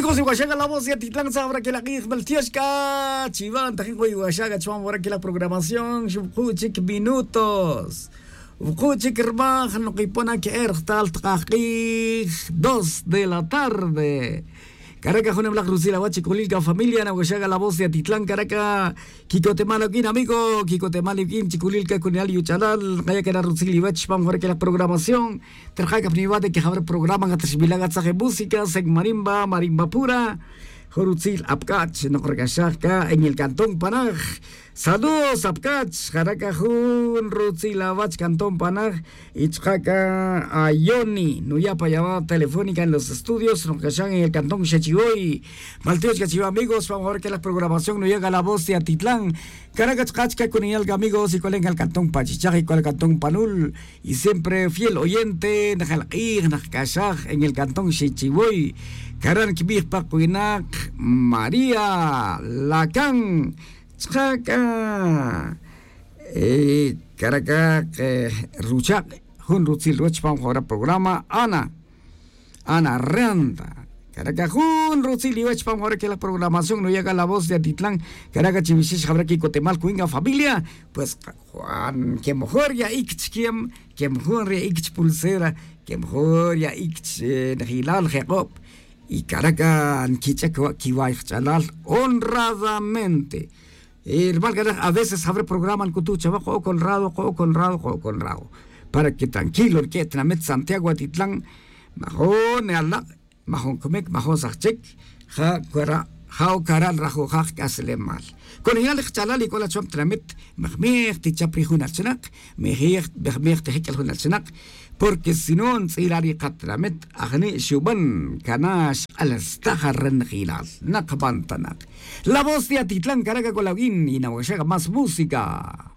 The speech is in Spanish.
Amigos de Huachaga, la voz de Atitlán, sabrá que la guía Baltiashka, Chiván, Tajico y Huachaga, Chuan, ahora que la programación, Shukuchik minutos. Ucuchik hermano, no que pone que tal 2 de la tarde. Caraca, Juan Black Rusila, Huachiculilca, familia, Huachaga, la voz de Atitlán, Caraca, Kiko Temaloquín, amigo, Kiko Temaloquín, Chiculilca, Cunal y Uchalal, Gaya que era Rusili, Wachpam, ahora que la programación, Terjaca privada que habrá programa, Gatashbilaga, Saje música, Seg Marimba, Marimba pura, Joruzil, Apcach, no Corcachaka, en el Cantón Panaj. Saludos, Apcach, Caraca, Jun, Rutzila, Bach, Cantón Panaj, Itzhaka, Ayoni, Nuyapa, llamada telefónica en los estudios, Roncachán en el Cantón Chechigoy, Malteos, Cachivo, amigos, vamos a ver que la programación no llega a la voz de Atitlán, Caraca, Chachka, con el amigos, y con el Cantón Pachichaj, y con el Cantón Panul, y siempre fiel oyente, Najalaqig, Najkashaj, en el Cantón Chechigoy, Karan Kibir Pacuinac, María, Lacan, Chaka, Caraca, Ruchak, Jun Rutzil Ruchpam, ahora programa, Ana Renda, Caraca, Jun Rutzil Ruchpam, ahora que la programación no llega a la voz de Atitlán, Caraca, Chivichis, habrá que Cotemal, Cuinga, familia, pues Juan, que mejor ya Ixchiem, que mejor ya Ix Pulsera, que mejor ya Ix Gilal Jacob. Y Caraca, Kichak, Kiwai, Chalal, honradamente. A veces abre programa en Cutucha, juego Conrado, para que tranquilo, que Tramet Santiago Atitlán, Majón, Majón Comic, Majón Sachek, Jao Caral, Rajo Hak, Aslemal. Con el Chalal y con la Chom Tramet, Mahmir, Tichapri Hunalchenak, Mehir, Tehekal Hunalchenak. Porque si no, Tsirari Katramet, Agni Shuban, Kanash, Alastajarren Gilal, Nakbantanak. La voz de Atitlán, Caraca Colagüín y Nahuachaga, más música.